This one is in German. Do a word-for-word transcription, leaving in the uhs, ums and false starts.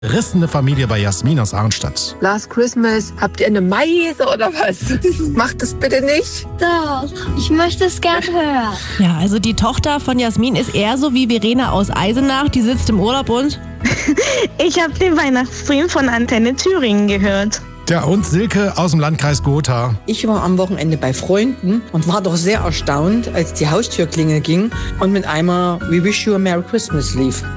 Rissende Familie bei Jasmin aus Arnstadt. Last Christmas, habt ihr eine Meise oder was? Macht es bitte nicht. Doch, ich möchte es gern hören. Ja, also die Tochter von Jasmin ist eher so wie Verena aus Eisenach. Die sitzt im Urlaub und... Ich habe den Weihnachtsstream von Antenne Thüringen gehört. Ja, und Silke aus dem Landkreis Gotha. Ich war am Wochenende bei Freunden und war doch sehr erstaunt, als die Haustürklingel ging und mit einmal We Wish You a Merry Christmas lief.